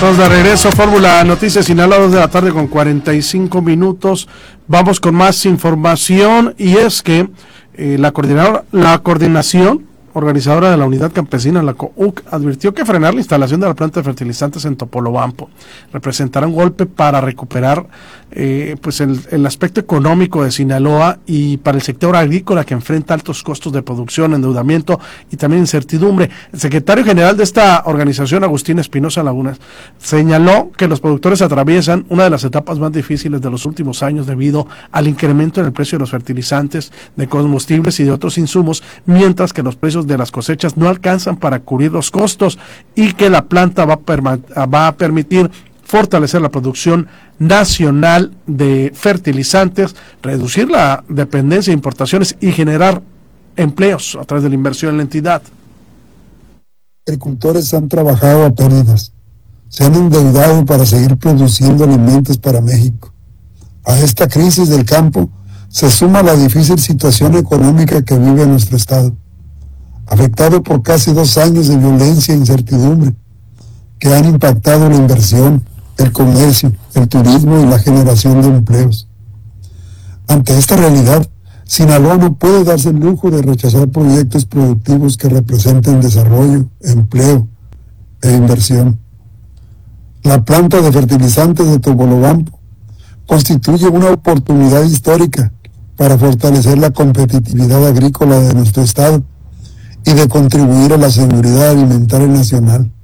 Estamos de regreso, Fórmula Noticias Sinaloa, 2 de la tarde con 45 minutos. Vamos con más información, y es que la coordinación organizadora de la Unidad Campesina, la COUC, advirtió que frenar la instalación de la planta de fertilizantes en Topolobampo representará un golpe para recuperar pues el aspecto económico de Sinaloa y para el sector agrícola, que enfrenta altos costos de producción, endeudamiento y también incertidumbre. El secretario general de esta organización, Agustín Espinosa Lagunas, señaló que los productores atraviesan una de las etapas más difíciles de los últimos años debido al incremento en el precio de los fertilizantes, de combustibles y de otros insumos, mientras que los precios de las cosechas no alcanzan para cubrir los costos, y que la planta va a permitir fortalecer la producción nacional de fertilizantes, reducir la dependencia de importaciones y generar empleos a través de la inversión en la entidad. Agricultores han trabajado a pérdidas, se han endeudado para seguir produciendo alimentos para México. A esta crisis del campo se suma la difícil situación económica que vive nuestro estado, afectado por casi 2 años de violencia e incertidumbre que han impactado la inversión, el comercio, el turismo y la generación de empleos. Ante esta realidad, Sinaloa no puede darse el lujo de rechazar proyectos productivos que representen desarrollo, empleo e inversión. La planta de fertilizantes de Topolobampo constituye una oportunidad histórica para fortalecer la competitividad agrícola de nuestro estado y de contribuir a la seguridad alimentaria nacional.